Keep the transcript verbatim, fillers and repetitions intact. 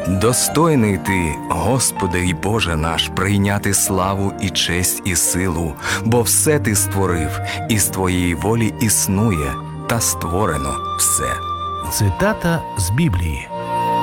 Достойний ти, Господи й Боже наш, прийняти славу і честь і силу, бо все ти створив, і з твоєї волі існує, та створено все. Цитата з Біблії.